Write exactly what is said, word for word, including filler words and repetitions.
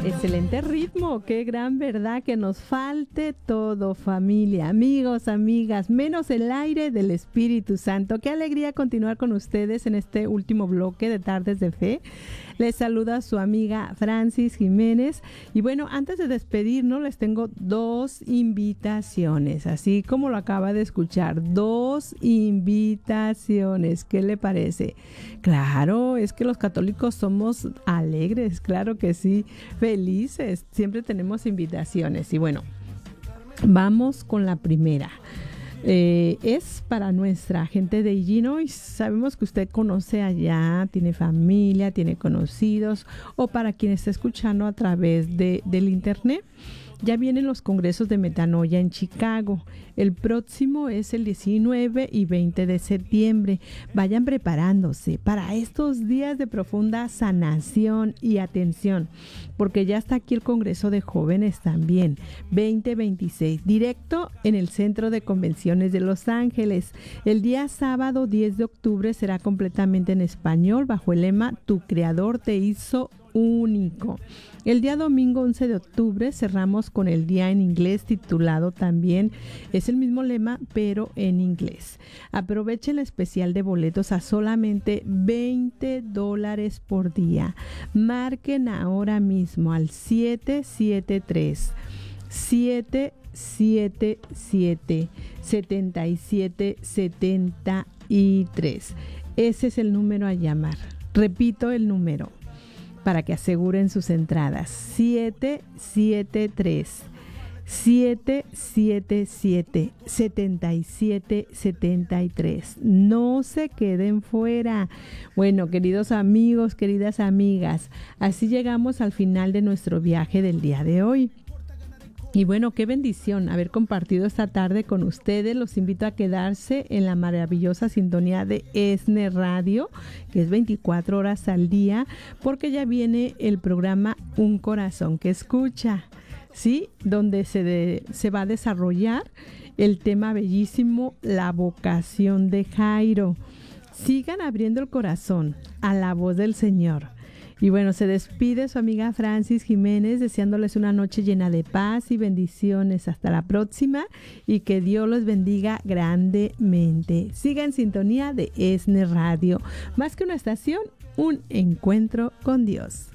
Excelente ritmo, qué gran verdad, que nos falte todo, familia, amigos, amigas, menos el aire del Espíritu Santo. Qué alegría continuar con ustedes en este último bloque de Tardes de Fe. Les saluda su amiga Francis Jiménez. Y bueno, antes de despedirnos, les tengo dos invitaciones, así como lo acaba de escuchar, dos invitaciones. ¿Qué le parece? Claro, es que los católicos somos alegres, claro que sí, felices, siempre tenemos invitaciones. Y bueno, vamos con la primera. Eh, es para nuestra gente de Illinois. Sabemos que usted conoce allá, tiene familia, tiene conocidos, o para quien está escuchando a través de, del internet. Ya vienen los congresos de Metanoia en Chicago. El próximo es el diecinueve y veinte de septiembre. Vayan preparándose para estos días de profunda sanación y atención, porque ya está aquí el Congreso de Jóvenes también, veinte veintiséis, directo en el Centro de Convenciones de Los Ángeles. El día sábado diez de octubre será completamente en español, bajo el lema Tu Creador te hizo único. El día domingo once de octubre cerramos con el día en inglés, titulado también, es el mismo lema pero en inglés. Aprovechen el especial de boletos a solamente veinte dólares por día. Marquen ahora mismo al siete siete tres, siete siete siete, siete siete siete tres. Ese es el número a llamar. Repito el número para que aseguren sus entradas: siete siete tres, siete siete siete, siete siete siete tres. No se queden fuera. Bueno, queridos amigos, queridas amigas, así llegamos al final de nuestro viaje del día de hoy. Y bueno, qué bendición haber compartido esta tarde con ustedes. Los invito a quedarse en la maravillosa sintonía de ESNE Radio, que es veinticuatro horas al día, porque ya viene el programa Un Corazón que Escucha, ¿sí? Donde se, de, se va a desarrollar el tema bellísimo, la vocación de Jairo. Sigan abriendo el corazón a la voz del Señor. Y bueno, se despide su amiga Francis Jiménez, deseándoles una noche llena de paz y bendiciones. Hasta la próxima y que Dios los bendiga grandemente. Siga en sintonía de ESNE Radio. Más que una estación, un encuentro con Dios.